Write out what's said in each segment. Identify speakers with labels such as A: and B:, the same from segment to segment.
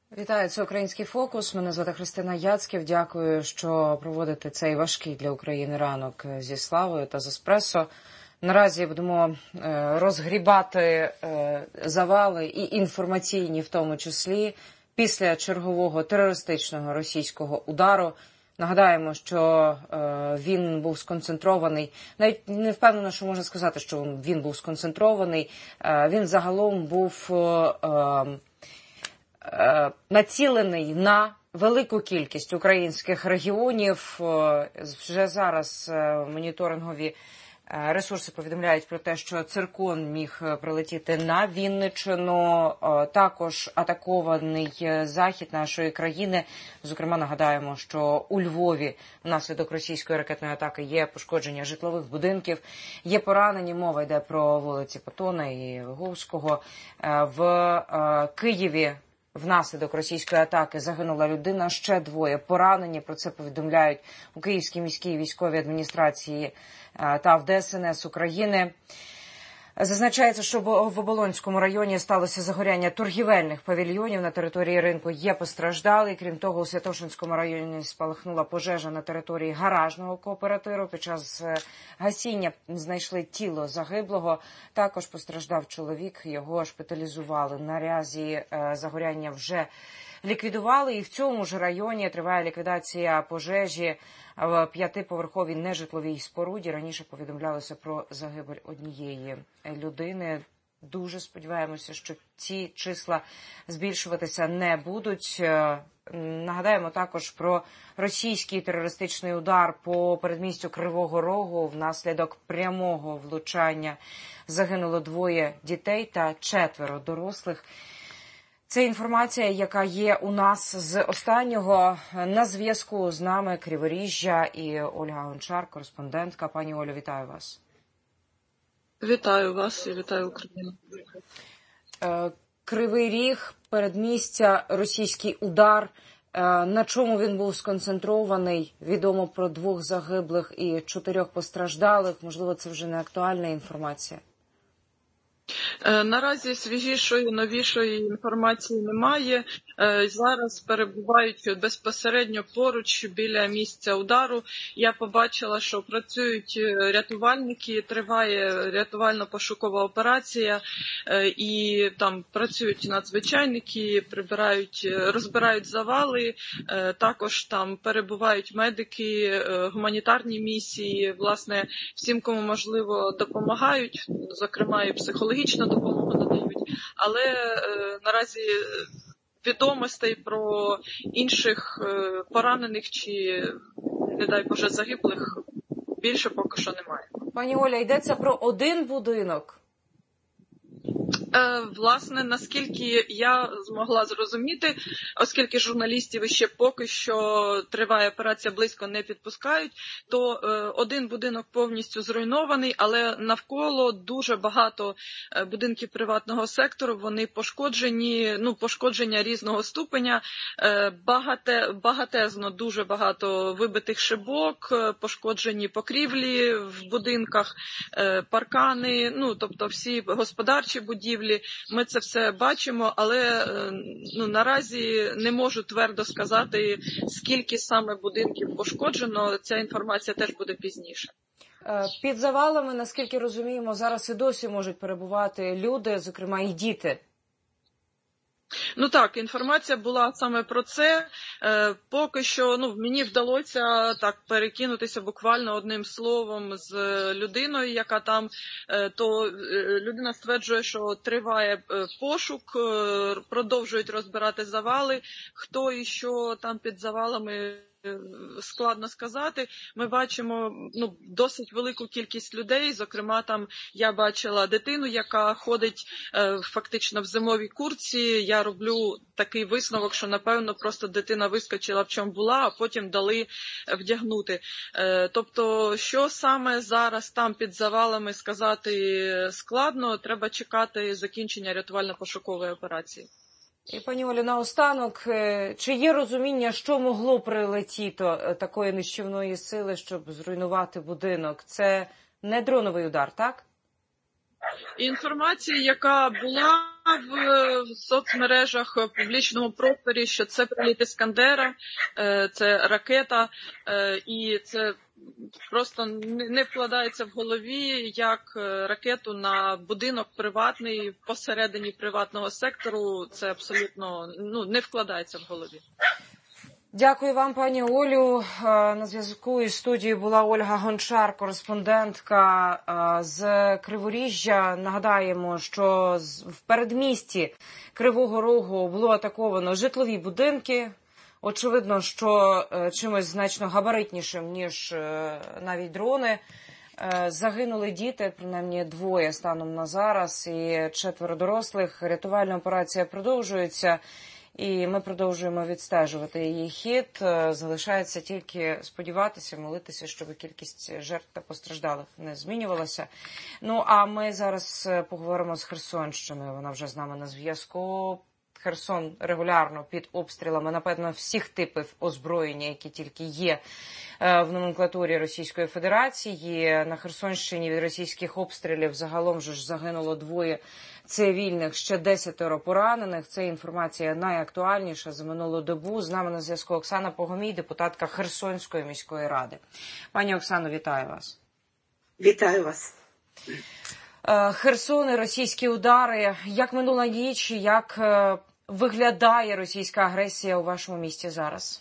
A: Вітаю, це «Український фокус». Мене звати Христина Яцьків. Дякую, що проводите цей важкий для України ранок зі Славою та з Еспресо. Наразі будемо розгрібати завали і інформаційні, в тому числі, після чергового терористичного російського удару. Нагадаємо, що він був сконцентрований, навіть не впевнена, що можна сказати, що він був сконцентрований. Він загалом був націлений на велику кількість українських регіонів. Вже зараз моніторингові ресурси повідомляють про те, що циркон міг прилетіти на Вінниччину. Також атакований захід нашої країни. Зокрема, нагадаємо, що у Львові внаслідок російської ракетної атаки є пошкодження житлових будинків, є поранені. Мова йде про вулиці Патона і Виговського. В Києві внаслідок російської атаки загинула людина, ще двоє поранені. Про це повідомляють у Київській міській військовій адміністрації та в ДСНС України. Зазначається, що в Оболонському районі сталося загоряння торгівельних павільйонів на території ринку. Є постраждалі. Крім того, у Святошинському районі спалахнула пожежа на території гаражного кооперативу. Під час гасіння знайшли тіло загиблого. Також постраждав чоловік, його шпиталізували. Наразі загоряння вже ліквідували. І в цьому ж районі триває ліквідація пожежі в 5-поверховій нежитловій споруді. Раніше повідомлялося про загибель однієї людини. Дуже сподіваємося, що ці числа збільшуватися не будуть. Нагадаємо також про російський терористичний удар по передмістю Кривого Рогу. Внаслідок прямого влучання загинуло 2 дітей та 4 дорослих. Це інформація, яка є у нас з останнього. На зв'язку з нами Криворіжжя і Ольга Гончар, кореспондентка. Пані Олю, вітаю вас.
B: Вітаю вас і вітаю Україну.
A: Кривий Ріг, передмістя, російський удар. На чому він був сконцентрований? Відомо про 2 загиблих і 4 постраждалих. Можливо, це вже не актуальна інформація.
B: Наразі свіжішої, новішої інформації немає. Зараз перебувають безпосередньо поруч біля місця удару. Я побачила, що працюють рятувальники, триває рятувально-пошукова операція, і там працюють надзвичайники, розбирають завали, також там перебувають медики, гуманітарні місії, власне, всім, кому можливо, допомагають, зокрема і психологічну допомогу надають, але наразі відомостей про інших поранених чи, не дай Боже, загиблих більше поки що немає.
A: Пані Оля, йдеться про один будинок?
B: Власне, наскільки я змогла зрозуміти, оскільки журналістів ще поки що триває операція, близько не підпускають, то один будинок повністю зруйнований, але навколо дуже багато будинків приватного сектору, вони пошкоджені, пошкодження різного ступеня, багатезно, дуже багато вибитих шибок, пошкоджені покрівлі в будинках, паркани, тобто всі господарчі будівлі. Ми це все бачимо, але наразі не можу твердо сказати, скільки саме будинків пошкоджено. Ця інформація теж буде пізніше.
A: Під завалами, наскільки розуміємо, зараз і досі можуть перебувати люди, зокрема і діти.
B: Так, інформація була саме про це. Поки що мені вдалося так перекинутися буквально одним словом з людиною, яка там, то людина стверджує, що триває пошук, продовжують розбирати завали. Хто і що там під завалами, складно сказати. Ми бачимо досить велику кількість людей, зокрема там я бачила дитину, яка ходить фактично в зимовій куртці. Я роблю такий висновок, що напевно просто дитина вискочила в чому була, а потім дали вдягнути. Тобто, що саме зараз там під завалами сказати складно, треба чекати закінчення рятувально-пошукової операції.
A: І, пані Олю, наостанок, чи є розуміння, що могло прилетіти такої нищівної сили, щоб зруйнувати будинок? Це не дроновий удар, так?
B: Інформація, яка була, в соцмережах, в публічному просторі, що це приліт Іскандера, це ракета, і це просто не вкладається в голові, як ракету на будинок приватний посередині приватного сектору. Це абсолютно не вкладається в голові.
A: Дякую вам, пані Олю. На зв'язку із студією була Ольга Гончар, кореспондентка з Криворіжжя. Нагадаємо, що в передмісті Кривого Рогу було атаковано житлові будинки. Очевидно, що чимось значно габаритнішим, ніж навіть дрони. Загинули діти, принаймні 2 станом на зараз, і 4 дорослих. Рятувальна операція продовжується. І ми продовжуємо відстежувати її хід. Залишається тільки сподіватися, молитися, щоб кількість жертв та постраждалих не змінювалася. Ну, а ми зараз поговоримо з Херсонщиною. Вона вже з нами на зв'язку. Херсон регулярно під обстрілами, напевно, всіх типів озброєння, які тільки є в номенклатурі Російської Федерації. На Херсонщині від російських обстрілів загалом ж загинуло 2 цивільних, ще 10 поранених. Це інформація найактуальніша за минулу добу. З нами на зв'язку Оксана Погомій, депутатка Херсонської міської ради. Пані Оксано, вітаю вас.
C: Вітаю вас.
A: Херсон і російські удари. Як минула ніч, як виглядає російська агресія у вашому місті зараз?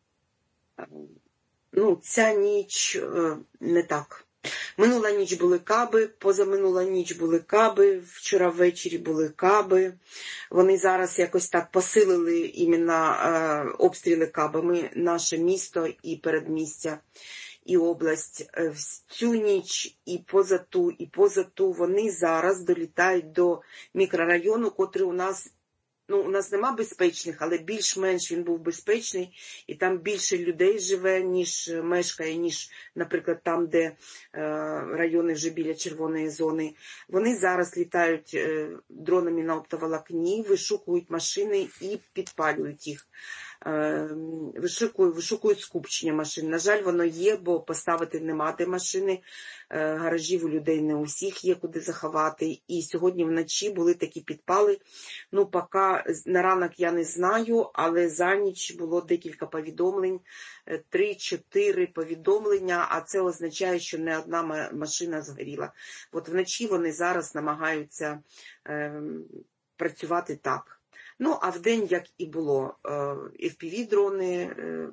C: Ця ніч не так. Минула ніч були каби, позаминула ніч були каби, вчора ввечері були каби. Вони зараз якось так посилили іменно обстріли кабами наше місто і передмістя, і область. Цю ніч і поза ту вони зараз долітають до мікрорайону, котрий у нас нема безпечних, але більш-менш він був безпечний, і там більше людей живе, ніж мешкає, ніж, наприклад, там, де райони вже біля червоної зони. Вони зараз літають дронами на оптоволокні, вишукують машини і підпалюють їх. Вишукують скупчення машин. На жаль, воно є, бо поставити нема де машини. Гаражів у людей не усіх є куди заховати. І сьогодні вночі були такі підпали. Поки на ранок я не знаю, але за ніч було декілька повідомлень, 3-4 повідомлення, а це означає, що не одна машина згоріла. От вночі вони зараз намагаються працювати так. А вдень, як і було, FPV-дрони,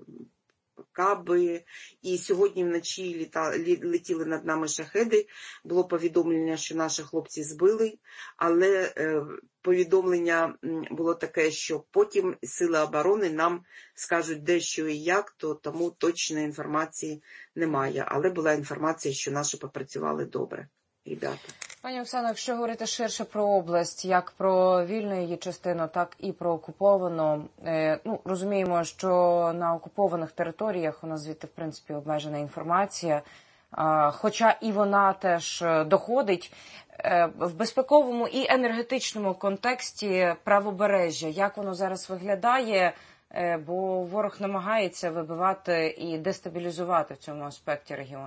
C: каби, і сьогодні вночі летіли над нами шахеди. Було повідомлення, що наші хлопці збили, але повідомлення було таке, що потім сили оборони нам скажуть, де, що і як, тому точної інформації немає. Але була інформація, що наші попрацювали добре. Ребята.
A: Пані Оксано, якщо говорити ширше про область, як про вільну її частину, так і про окуповану, розуміємо, що на окупованих територіях у нас звідти, в принципі, обмежена інформація, хоча і вона теж доходить. В безпековому і енергетичному контексті правобережжя, як воно зараз виглядає, бо ворог намагається вибивати і дестабілізувати в цьому аспекті регіон?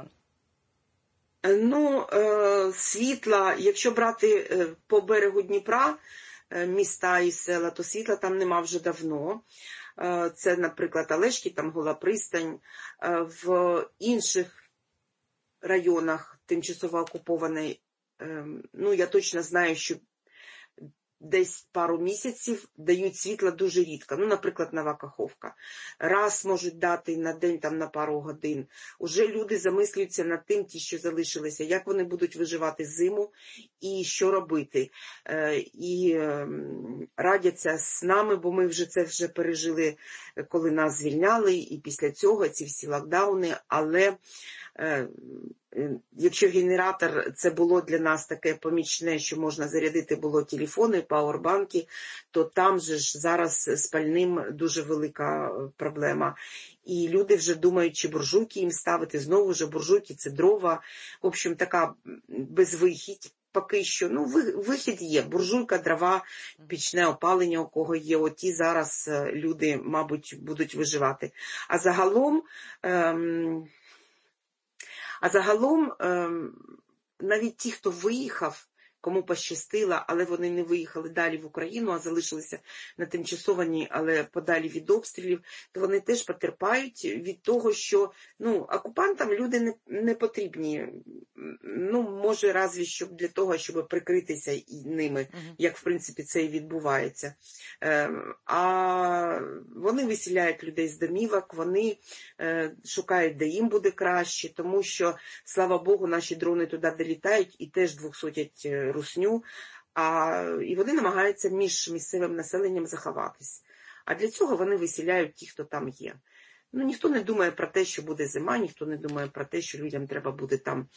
C: Світла, якщо брати по берегу Дніпра, міста і села, то світла там нема вже давно. Це, наприклад, Олешки, там Гола Пристань. В інших районах тимчасово окупованої, я точно знаю, що десь пару місяців дають світла дуже рідко. Наприклад, Нова Каховка. Раз можуть дати на день, там на пару годин. Уже люди замислюються над тим, ті, що залишилися, як вони будуть виживати зиму і що робити. І радяться з нами, бо ми вже це пережили, коли нас звільняли, і після цього ці всі локдауни, але якщо генератор це було для нас таке помічне, що можна зарядити було телефони, пауербанки, то там же ж зараз з пальним дуже велика проблема. І люди вже думають, чи буржуйки їм ставити, знову ж буржуйки, це дрова. В общем, така безвихідь. Поки що, вихід є, буржуйка, дрова, пічне опалення, у кого є, оті зараз люди, мабуть, будуть виживати. А загалом, навіть ті, хто виїхав, кому пощастило, але вони не виїхали далі в Україну, а залишилися на тимчасованій, але подалі від обстрілів, то вони теж потерпають від того, що окупантам люди не потрібні. Може, разві що для того, щоб прикритися ними, як, в принципі, це і відбувається. А вони виселяють людей з домівок, вони шукають, де їм буде краще, тому що, слава Богу, наші дрони туди долітають і теж двохсотять русню, і вони намагаються між місцевим населенням заховатись. А для цього вони виселяють ті, хто там є. Ніхто не думає про те, що буде зима, ніхто не думає про те, що людям треба буде там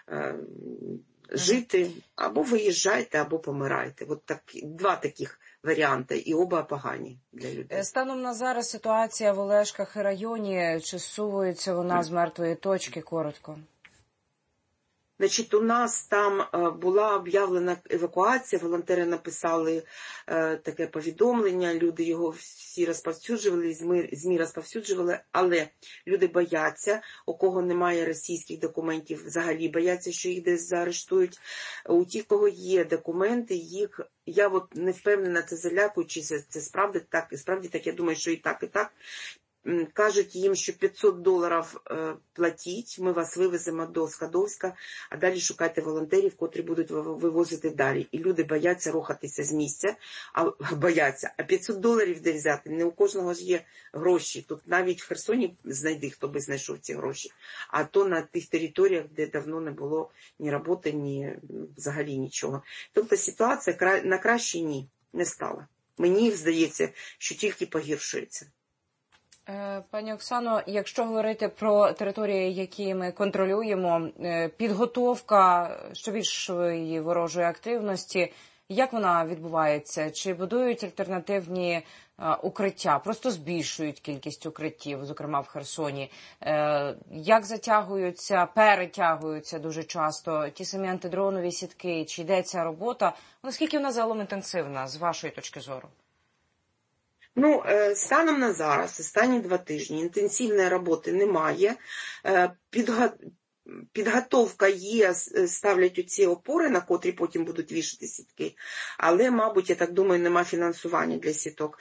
C: жити. Або виїжджайте, або помирайте. От два таких варіанти, і оба погані для людей.
A: Станом на зараз ситуація в Олешках і районі, чи зсувується вона з мертвої точки, коротко?
C: Значить, у нас там була об'явлена евакуація, волонтери написали таке повідомлення, люди його всі розповсюджували, ЗМІ розповсюджували, але люди бояться, у кого немає російських документів, взагалі бояться, що їх десь заарештують. У тих, кого є документи, я не впевнена, це залякують, чи це справді так, і справді так, я думаю, що і так, і так. Кажуть їм, що $500 платіть, ми вас вивеземо до Скадовська, а далі шукайте волонтерів, котрі будуть вивозити далі. І люди бояться рухатися з місця, а $500 де взяти? Не у кожного ж є гроші. Тут навіть в Херсоні знайди, хто би знайшов ці гроші. А то на тих територіях, де давно не було ні роботи, ні взагалі нічого. Тобто ситуація на краще не стала. Мені здається, що тільки погіршується.
A: Пані Оксано, якщо говорити про території, які ми контролюємо, підготовка що більшої ворожої активності, як вона відбувається? Чи будують альтернативні укриття, просто збільшують кількість укриттів, зокрема в Херсоні? Як перетягуються дуже часто ті самі антидронові сітки? Чи йде ця робота? Наскільки вона загалом інтенсивна, з вашої точки зору?
C: Станом на зараз, останні 2 тижні, інтенсивної роботи немає. Підготовка є, ставлять оці опори, на котрі потім будуть вішати сітки, але, мабуть, я так думаю, нема фінансування для сіток.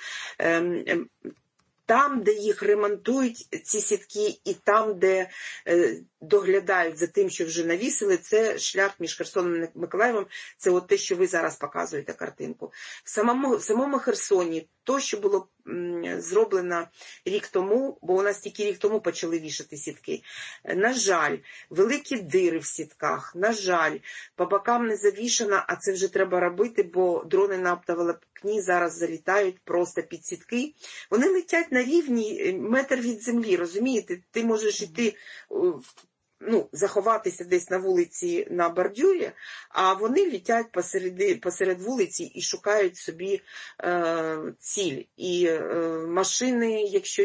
C: Там, де їх ремонтують, ці сітки, і там, де доглядають за тим, що вже навісили, це шлях між Херсоном і Миколаєвом, це от те, що ви зараз показуєте картинку. В самому Херсоні, то, що було зроблено рік тому, бо у нас тільки рік тому почали вішати сітки. На жаль, великі дири в сітках, на жаль, по бокам не завішано, а це вже треба робити, бо дрони на оптоволокні зараз залітають просто під сітки. Вони летять на рівні метр від землі, розумієте? Ти можеш йти, заховатися десь на вулиці на бордюрі, а вони літять посеред вулиці і шукають собі ціль. І машини, якщо